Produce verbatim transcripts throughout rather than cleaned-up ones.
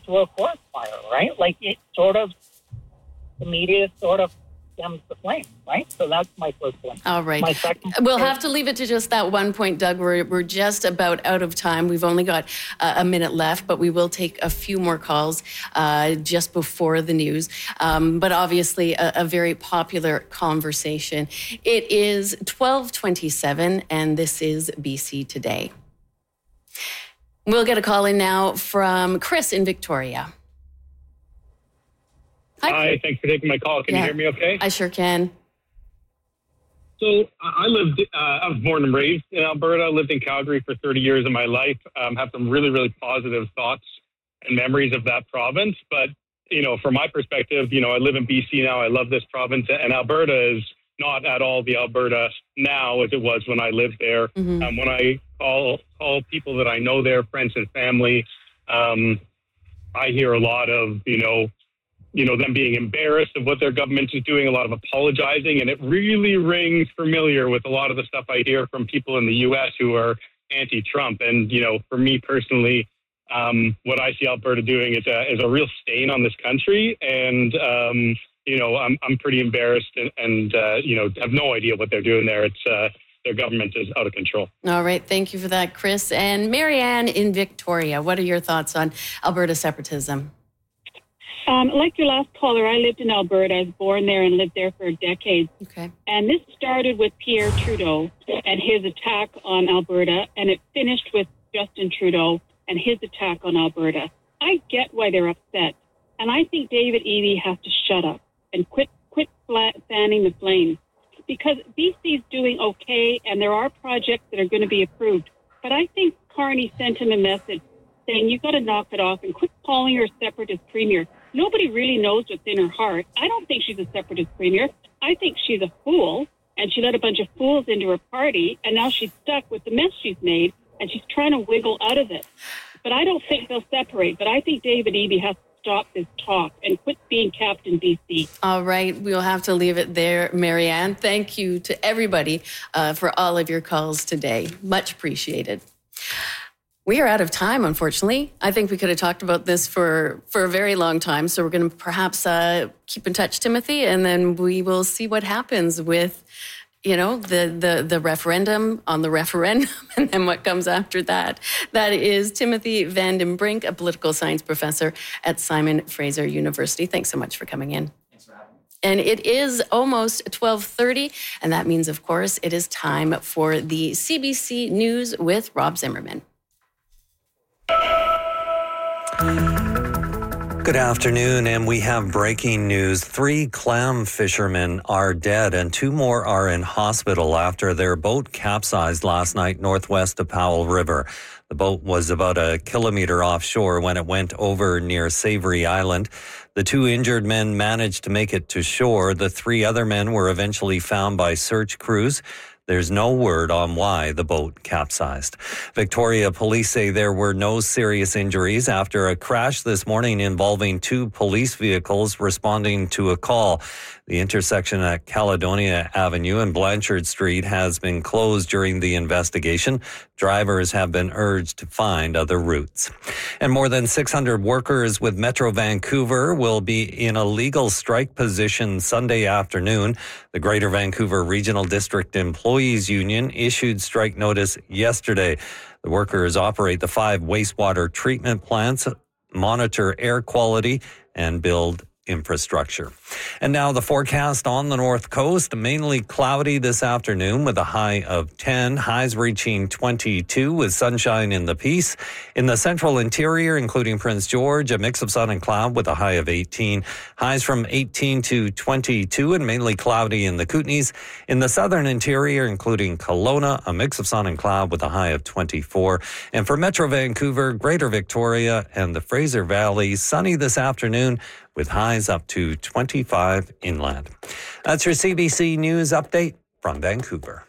to a forest fire, right? Like it sort of, the media sort of stems the flame, right? So that's my first one. All right. My second we'll have to leave it to just that one point, Doug. We're, we're just about out of time. We've only got uh, a minute left, but we will take a few more calls uh, just before the news. Um, but obviously a, a very popular conversation. It is twelve twenty-seven, and this is B C Today. We'll get a call in now from Chris in Victoria. Hi, Hi, thanks for taking my call. Can yeah, you hear me okay? I sure can. So I lived, uh, I was born and raised in Alberta. I lived in Calgary for thirty years of my life. Um, have some really, really positive thoughts and memories of that province. But, you know, from my perspective, you know, I live in B C now. I love this province. And Alberta is not at all the Alberta now as it was when I lived there. Mm-hmm. Um, when I call, call people that I know there, friends and family, um, I hear a lot of, you know, you know, them being embarrassed of what their government is doing, a lot of apologizing. And it really rings familiar with a lot of the stuff I hear from people in the U S who are anti-Trump. And, you know, for me personally, um, what I see Alberta doing is a, is a real stain on this country. And, um, you know, I'm, I'm pretty embarrassed and, and uh, you know, have no idea what they're doing there. It's, uh, their government is out of control. All right. Thank you for that, Chris. And Marianne in Victoria, what are your thoughts on Alberta separatism? Um, like your last caller, I lived in Alberta. I was born there and lived there for decades. Okay. And this started with Pierre Trudeau and his attack on Alberta, and it finished with Justin Trudeau and his attack on Alberta. I get why they're upset, and I think David Eby has to shut up and quit quit fanning the flames, because B C's doing okay, and there are projects that are going to be approved. But I think Carney sent him a message saying, you got to knock it off and quit calling her separatist premier. Nobody really knows what's in her heart. I don't think she's a separatist premier. I think she's a fool, and she let a bunch of fools into her party, and now she's stuck with the mess she's made, and she's trying to wiggle out of it. But I don't think they'll separate. But I think David Eby has to stop this talk and quit being Captain B C. All right. We'll have to leave it there, Marianne. Thank you to everybody uh, for all of your calls today. Much appreciated. We are out of time, unfortunately. I think we could have talked about this for, for a very long time. So we're going to perhaps uh, keep in touch, Timothy, and then we will see what happens with, you know, the, the, the referendum on the referendum and then what comes after that. That is Timothy Van den Brink, a political science professor at Simon Fraser University. Thanks so much for coming in. Thanks for having me. And it is almost twelve thirty, and that means, of course, it is time for the C B C News with Rob Zimmerman. Good afternoon, and we have breaking news. Three clam fishermen are dead and two more are in hospital after their boat capsized last night northwest of Powell River. The boat was about a kilometer offshore when it went over near Savory Island. The two injured men managed to make it to shore. The three other men were eventually found by search crews. There's no word on why the boat capsized. Victoria police say there were no serious injuries after a crash this morning involving two police vehicles responding to a call. The intersection at Caledonia Avenue and Blanchard Street has been closed during the investigation. Drivers have been urged to find other routes. And more than six hundred workers with Metro Vancouver will be in a legal strike position Sunday afternoon. The Greater Vancouver Regional District Employees Union issued strike notice yesterday. The workers operate the five wastewater treatment plants, monitor air quality, and build infrastructure. And now the forecast on the North Coast, mainly cloudy this afternoon with a high of ten, highs reaching twenty-two with sunshine in the Peace. In the central interior, including Prince George, a mix of sun and cloud with a high of eighteen, highs from eighteen to twenty-two and mainly cloudy in the Kootenays. In the southern interior, including Kelowna, a mix of sun and cloud with a high of twenty-four. And for Metro Vancouver, Greater Victoria, and the Fraser Valley, sunny this afternoon with highs up to twenty-five inland. That's your C B C News update from Vancouver.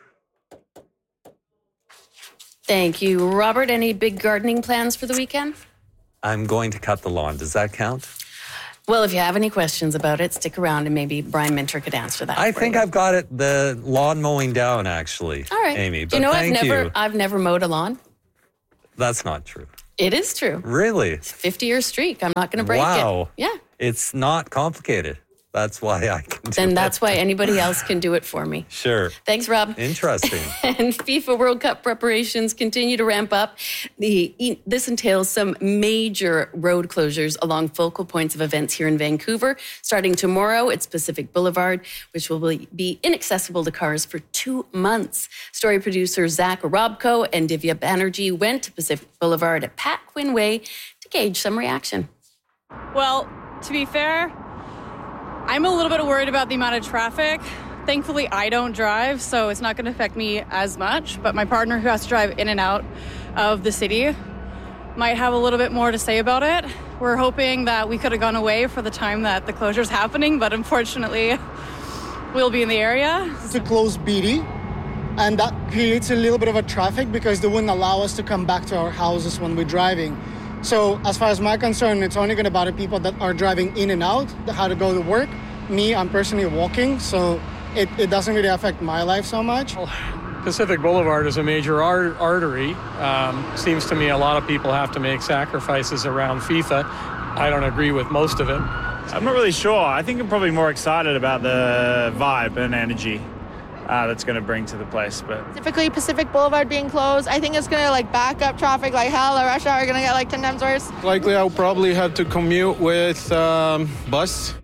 Thank you, Robert. Any big gardening plans for the weekend? I'm going to cut the lawn. Does that count? Well, if you have any questions about it, stick around and maybe Brian Minter could answer that. I for think you. I've got it, the lawn mowing down, actually. All right. Amy, but Do you know thank I've never you. I've never mowed a lawn? That's not true. It is true. Really? fifty-year streak. I'm not going to break wow. it. Yeah. It's not complicated. That's why I can do And it. that's why anybody else can do it for me. Sure. Thanks, Rob. Interesting. And FIFA World Cup preparations continue to ramp up. The, this entails some major road closures along focal points of events here in Vancouver. Starting tomorrow at Pacific Boulevard, which will be inaccessible to cars for two months. Story producer Zach Robko and Divya Banerjee went to Pacific Boulevard at Pat Quinn Way to gauge some reaction. Well, to be fair, I'm a little bit worried about the amount of traffic. Thankfully, I don't drive, so it's not going to affect me as much. But my partner, who has to drive in and out of the city, might have a little bit more to say about it. We're hoping that we could have gone away for the time that the closure is happening, but unfortunately, we'll be in the area. To close Beatty, and that creates a little bit of a traffic because they wouldn't allow us to come back to our houses when we're driving. So as far as my concern, it's only going to bother people that are driving in and out, how to go to work. Me, I'm personally walking, so it, it doesn't really affect my life so much. Pacific Boulevard is a major ar- artery. Um, seems to me a lot of people have to make sacrifices around FIFA. I don't agree with most of it. I'm not really sure. I think I'm probably more excited about the vibe and energy Uh, that's going to bring to the place. But specifically Pacific Boulevard being closed, I think it's going to like back up traffic like hell. Our rush hour are going to get like ten times worse. Likely I'll probably have to commute with um, bus.